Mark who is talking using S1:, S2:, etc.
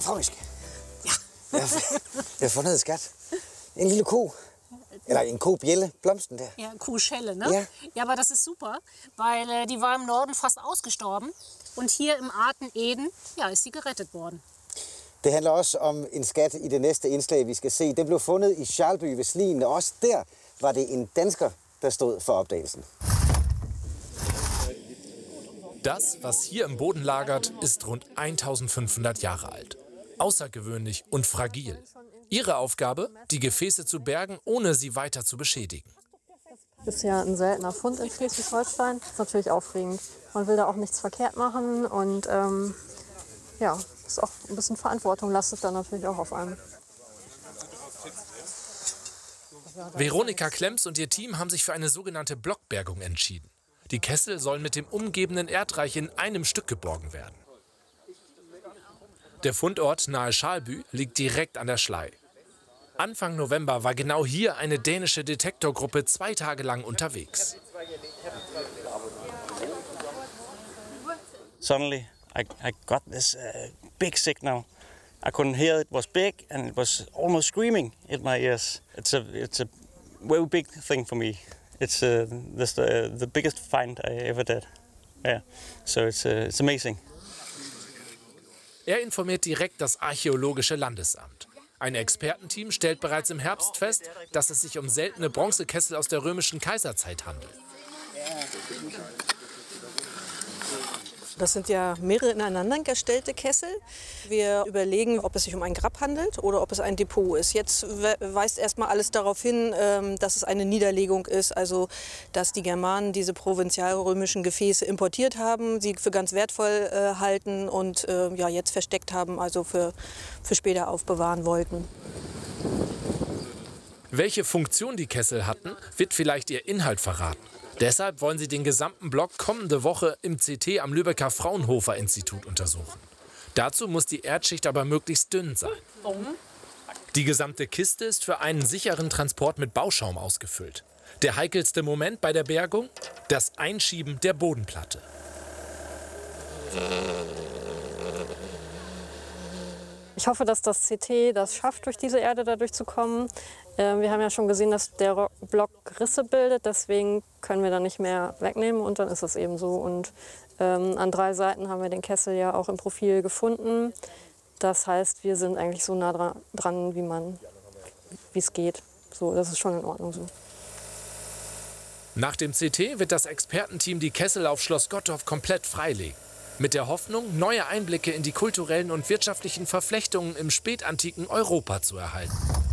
S1: frøske. Ja. Jeg har fundet et skat. En lille ko. Eller en Kobjelle, Blomsten der.
S2: Ja, Kuhschelle, ne?
S1: Ja.
S2: Ja, aber das ist super, weil die war im Norden fast ausgestorben. Und hier im Arten Eden, ja, ist sie gerettet worden.
S1: Det handler også om en skat i det næste indslag, vi skal se. Den blev fundet i Schalby ved Slien, og også der var det en dansker, der stod for opdagelsen.
S3: Das, was hier im Boden lagert, ist rund 1500 Jahre alt. Außergewöhnlich und fragil. Ihre Aufgabe, die Gefäße zu bergen, ohne sie weiter zu beschädigen.
S4: Das ist ja ein seltener Fund in Schleswig-Holstein. Das ist natürlich aufregend. Man will da auch nichts verkehrt machen und ja, ist auch ein bisschen Verantwortung lastet dann natürlich auch auf einem.
S3: Veronika Klemms und ihr Team haben sich für eine sogenannte Blockbergung entschieden. Die Kessel sollen mit dem umgebenden Erdreich in einem Stück geborgen werden. Der Fundort nahe Schalby liegt direkt an der Schlei. Anfang November war genau hier eine dänische Detektorgruppe 2 Tage lang unterwegs.
S5: Suddenly I got this big signal. I couldn't hear it was big and it was almost screaming in my ears. It's a very big thing for me. It's the biggest find I ever did. Yeah, so it's amazing.
S3: Er informiert direkt das Archäologische Landesamt. Ein Expertenteam stellt bereits im Herbst fest, dass es sich um seltene Bronzekessel aus der römischen Kaiserzeit handelt.
S6: Das sind ja mehrere ineinander gestellte Kessel. Wir überlegen, ob es sich um ein Grab handelt oder ob es ein Depot ist. Jetzt weist erstmal alles darauf hin, dass es eine Niederlegung ist, also dass die Germanen diese provinzialrömischen Gefäße importiert haben, sie für ganz wertvoll halten und ja, jetzt versteckt haben, also für später aufbewahren wollten.
S3: Welche Funktion die Kessel hatten, wird vielleicht ihr Inhalt verraten. Deshalb wollen sie den gesamten Block kommende Woche im CT am Lübecker Fraunhofer-Institut untersuchen. Dazu muss die Erdschicht aber möglichst dünn sein. Die gesamte Kiste ist für einen sicheren Transport mit Bauschaum ausgefüllt. Der heikelste Moment bei der Bergung? Das Einschieben der Bodenplatte.
S4: Ich hoffe, dass das CT das schafft, durch diese Erde da durchzukommen. Wir haben ja schon gesehen, dass der Block Risse bildet, deswegen können wir da nicht mehr wegnehmen und dann ist es eben so. Und an 3 Seiten haben wir den Kessel ja auch im Profil gefunden. Das heißt, wir sind eigentlich so nah dran, wie es geht. So, das ist schon in Ordnung so.
S3: Nach dem CT wird das Expertenteam die Kessel auf Schloss Gottorf komplett freilegen. Mit der Hoffnung, neue Einblicke in die kulturellen und wirtschaftlichen Verflechtungen im spätantiken Europa zu erhalten.